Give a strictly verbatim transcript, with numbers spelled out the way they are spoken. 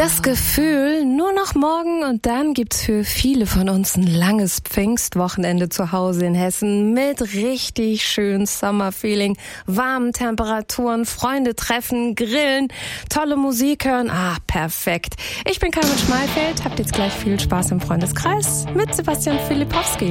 Das Gefühl, nur noch morgen und dann gibt's für viele von uns ein langes Pfingstwochenende zu Hause in Hessen mit richtig schön Summer-Feeling, warmen Temperaturen, Freunde treffen, grillen, tolle Musik hören. Ah, perfekt. Ich bin Carmen Schmalfeld, habt jetzt gleich viel Spaß im Freundeskreis mit Sebastian Filipowski.